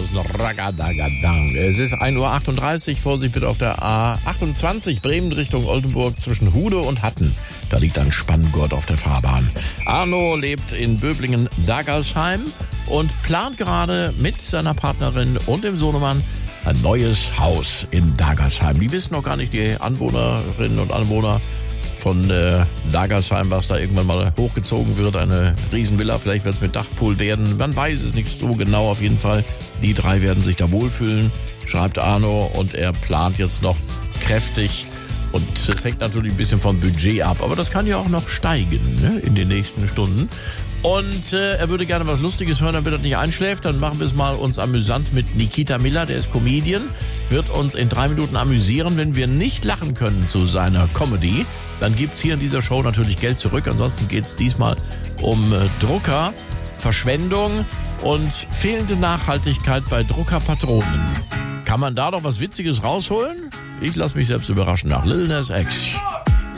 ist noch Ragadagadang. Es ist 1:38 Uhr. Vorsicht bitte auf der A28 Bremen Richtung Oldenburg zwischen Hude und Hatten. Da liegt ein Spanngurt auf der Fahrbahn. Arno lebt in Böblingen-Dagersheim und plant gerade mit seiner Partnerin und dem Sohnemann ein neues Haus in Dagersheim. Die wissen noch gar nicht, die Anwohnerinnen und Anwohner von Dagersheim, was da irgendwann mal hochgezogen wird. Eine Riesenvilla, vielleicht wird es mit Dachpool werden. Man weiß es nicht so genau. Auf jeden Fall, die drei werden sich da wohlfühlen, schreibt Arno. Und er plant jetzt noch kräftig. Und das hängt natürlich ein bisschen vom Budget ab. Aber das kann ja auch noch steigen, ne, in den nächsten Stunden. Und er würde gerne was Lustiges hören, damit er nicht einschläft. Dann machen wir es mal uns amüsant mit Nikita Miller, der ist Comedian. Wird uns in 3 Minuten amüsieren. Wenn wir nicht lachen können zu seiner Comedy, dann gibt's hier in dieser Show natürlich Geld zurück. Ansonsten geht's diesmal um Drucker, Verschwendung und fehlende Nachhaltigkeit bei Druckerpatronen. Kann man da doch was Witziges rausholen? Ich lasse mich selbst überraschen nach Lil Nas X.